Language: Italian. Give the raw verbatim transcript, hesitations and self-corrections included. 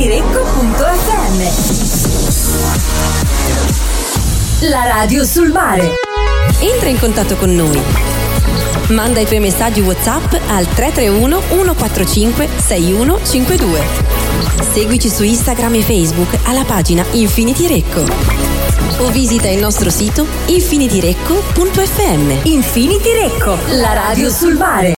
Infinidirecco punto effe emme. La radio sul mare. Entra in contatto con noi. Manda i tuoi messaggi WhatsApp al tre tre uno uno quattro cinque sei uno cinque due. Seguici su Instagram e Facebook alla pagina Infinity Recco. O visita il nostro sito infinidirecco punto effe emme. Infinidirecco, la radio sul mare.